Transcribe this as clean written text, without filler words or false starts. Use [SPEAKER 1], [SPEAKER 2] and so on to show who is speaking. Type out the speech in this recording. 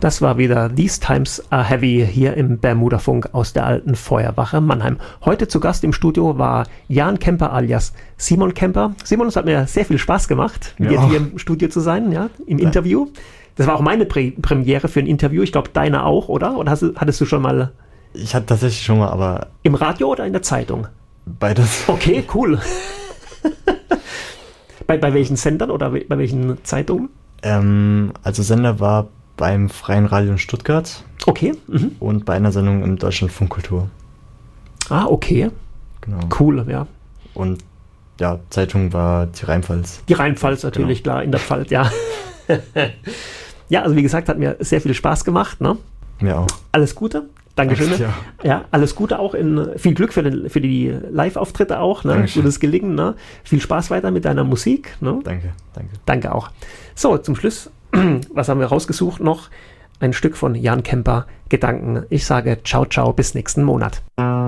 [SPEAKER 1] Das war wieder These Times Are Heavy hier im Bermuda-Funk aus der alten Feuerwache Mannheim. Heute zu Gast im Studio war Jan Kemper alias Simon Kemper. Simon, es hat mir sehr viel Spaß gemacht, mit dir hier im Studio zu sein, ja, im Interview. Das war auch meine Premiere für ein Interview. Ich glaube, deine auch, oder? Oder hattest du schon mal...
[SPEAKER 2] Ich hatte tatsächlich schon mal, aber...
[SPEAKER 1] Im Radio oder in der Zeitung?
[SPEAKER 2] Beides.
[SPEAKER 1] Okay, cool. bei welchen Sendern oder bei welchen Zeitungen?
[SPEAKER 2] Also Sender war beim Freien Radio in Stuttgart.
[SPEAKER 1] Okay. Mhm.
[SPEAKER 2] Und bei einer Sendung im Deutschlandfunk Kultur.
[SPEAKER 1] Ah, okay.
[SPEAKER 2] Genau.
[SPEAKER 1] Cool, ja.
[SPEAKER 2] Und ja, Zeitung war die Rheinpfalz.
[SPEAKER 1] Die Rheinpfalz natürlich, genau. Klar, in der Pfalz, ja. Ja, also wie gesagt, hat mir sehr viel Spaß gemacht, ne?
[SPEAKER 2] Mir auch.
[SPEAKER 1] Alles Gute. Dankeschön. Ja, alles Gute auch, viel Glück für die Live-Auftritte auch, ne? Gutes Gelingen, ne? Viel Spaß weiter mit deiner Musik, ne?
[SPEAKER 2] Danke.
[SPEAKER 1] Danke auch. So, zum Schluss, was haben wir rausgesucht noch? Ein Stück von Jan Kemper, Gedanken. Ich sage ciao, ciao, bis nächsten Monat.